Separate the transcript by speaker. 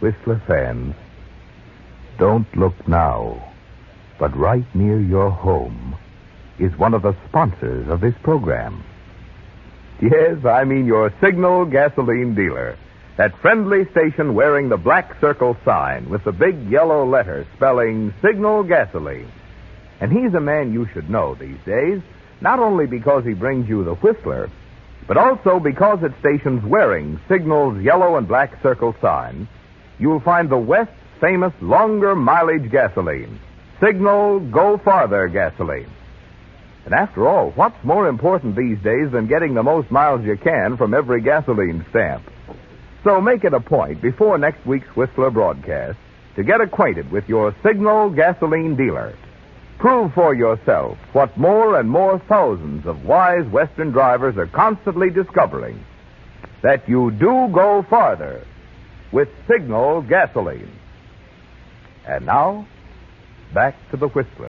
Speaker 1: Whistler fans, don't look now, but right near your home is one of the sponsors of this program. Yes, I mean your Signal gasoline dealer. That friendly station wearing the black circle sign with the big yellow letter spelling Signal Gasoline. And he's a man you should know these days, not only because he brings you the Whistler, but also because at stations wearing Signal's yellow and black circle sign, you'll find the West's famous longer mileage gasoline, Signal Go Farther gasoline. And after all, what's more important these days than getting the most miles you can from every gasoline stamp? So make it a point before next week's Whistler broadcast to get acquainted with your Signal gasoline dealer. Prove for yourself what more and more thousands of wise Western drivers are constantly discovering, that you do go farther with Signal gasoline. And now, back to the Whistler.